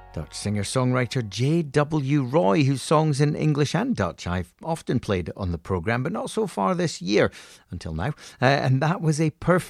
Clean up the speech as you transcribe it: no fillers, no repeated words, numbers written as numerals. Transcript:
Dutch singer-songwriter J.W. Roy, whose songs in English and Dutch I've often played on the programme, but not so far this year, until now. And that was a perfect